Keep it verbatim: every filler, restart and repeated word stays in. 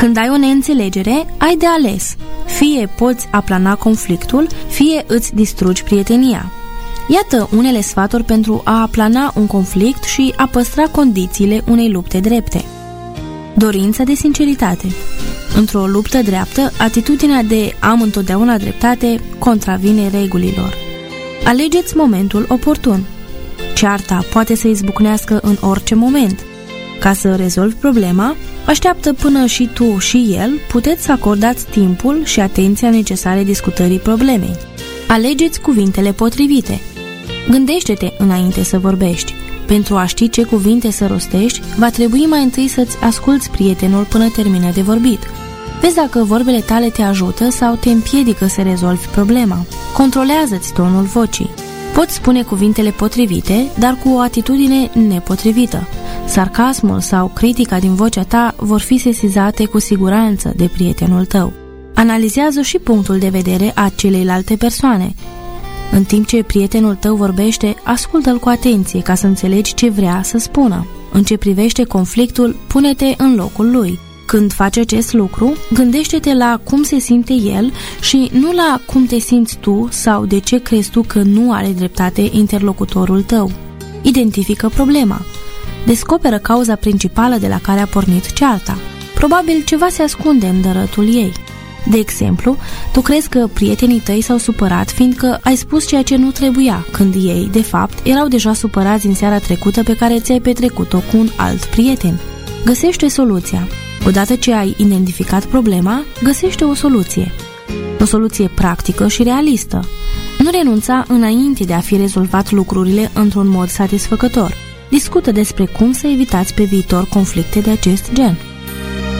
Când ai o neînțelegere, ai de ales. Fie poți aplana conflictul, fie îți distrugi prietenia. Iată unele sfaturi pentru a aplana un conflict și a păstra condițiile unei lupte drepte. Dorința de sinceritate. Într-o luptă dreaptă, atitudinea de am întotdeauna dreptate contravine regulilor. Alegeți momentul oportun. Cearta poate să izbucnească în orice moment. Ca să rezolvi problema, așteaptă până și tu și el puteți să acordați timpul și atenția necesare discutării problemei. Alegeți cuvintele potrivite. Gândește-te înainte să vorbești. Pentru a ști ce cuvinte să rostești, va trebui mai întâi să-ți asculți prietenul până termină de vorbit. Vezi dacă vorbele tale te ajută sau te împiedică să rezolvi problema. Controlează-ți tonul vocii. Poți spune cuvintele potrivite, dar cu o atitudine nepotrivită. Sarcasmul sau critica din vocea ta vor fi sesizate cu siguranță de prietenul tău. Analizează și punctul de vedere a celeilalte persoane. În timp ce prietenul tău vorbește, ascultă-l cu atenție ca să înțelegi ce vrea să spună. În ce privește conflictul, pune-te în locul lui. Când faci acest lucru, gândește-te la cum se simte el și nu la cum te simți tu sau de ce crezi tu că nu are dreptate interlocutorul tău. Identifică problema. Descoperă cauza principală de la care a pornit cearta. Probabil ceva se ascunde în dărătul ei. De exemplu, tu crezi că prietenii tăi s-au supărat fiindcă ai spus ceea ce nu trebuia, când ei, de fapt, erau deja supărați în seara trecută pe care ți-ai petrecut-o cu un alt prieten. Găsește soluția. Odată ce ai identificat problema, găsește o soluție. O soluție practică și realistă. Nu renunța înainte de a fi rezolvat lucrurile într-un mod satisfăcător. Discută despre cum să evitați pe viitor conflicte de acest gen.